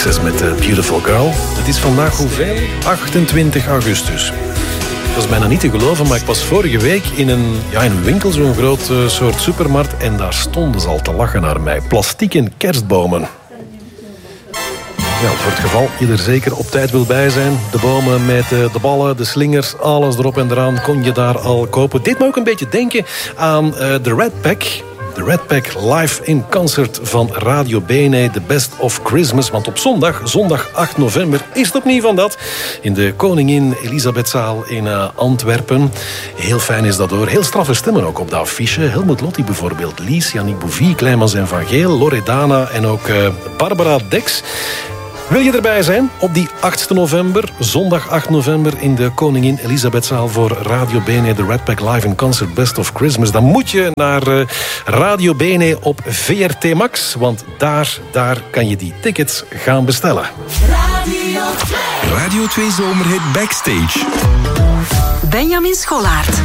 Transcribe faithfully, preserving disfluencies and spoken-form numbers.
Access met uh, Beautiful Girl. Het is vandaag hoeveel? achtentwintig augustus. Dat is bijna niet te geloven, maar ik was vorige week in een, ja, in een winkel, zo'n groot uh, soort supermarkt, en daar stonden ze al te lachen naar mij. Plastieken kerstbomen. Ja, voor het geval je er zeker op tijd wil bij zijn. De bomen met uh, de ballen, de slingers, alles erop en eraan kon je daar al kopen. Dit me ook een beetje denken aan uh, de Red Pack. De Red Pack live in concert van Radio Bene, The Best of Christmas. Want op zondag, zondag acht november, is het opnieuw van dat. In de Koningin Elisabethzaal in uh, Antwerpen. Heel fijn is dat hoor. Heel straffe stemmen ook op de affiche. Helmut Lotti bijvoorbeeld, Lies, Yannick Bouvie, Clemens en Van Geel, Loredana en ook uh, Barbara Dex. Wil je erbij zijn op die achtste november, zondag acht november... in de Koningin Elisabethzaal voor Radio Bene, de Red Pack Live in Concert Best of Christmas... dan moet je naar uh, Radio Bene op V R T Max... want daar, daar kan je die tickets gaan bestellen. Radio twee. Radio twee Zomerhit Backstage. Benjamin Schollaert.